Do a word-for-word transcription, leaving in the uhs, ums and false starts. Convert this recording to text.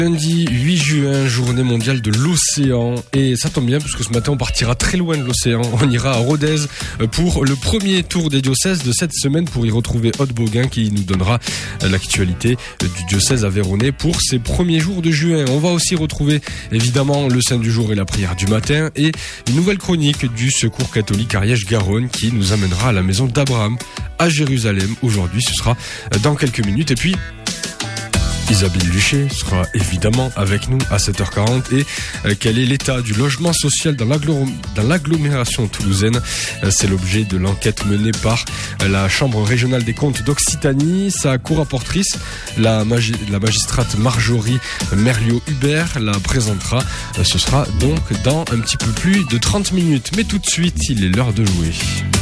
Lundi huit juin, journée mondiale de l'océan, et ça tombe bien parce que ce matin on partira très loin de l'océan, on ira à Rodez pour le premier tour des diocèses de cette semaine pour y retrouver Aude Boguin qui nous donnera l'actualité du diocèse aveyronnais pour ces premiers jours de juin. On va aussi retrouver évidemment le Saint du jour et la prière du matin et une nouvelle chronique du Secours catholique Ariège-Garonne qui nous amènera à la maison d'Abraham à Jérusalem. Aujourd'hui ce sera dans quelques minutes et puis Isabelle Luché sera évidemment avec nous à sept heures quarante et euh, quel est l'état du logement social dans, l'agglom- dans l'agglomération toulousaine. Euh, c'est l'objet de l'enquête menée par euh, la Chambre régionale des comptes d'Occitanie. Sa co-rapportrice, la, magi- la magistrate Marjorie Merliot-Hubert, la présentera. Euh, ce sera donc dans un petit peu plus de trente minutes. Mais tout de suite, il est l'heure de jouer.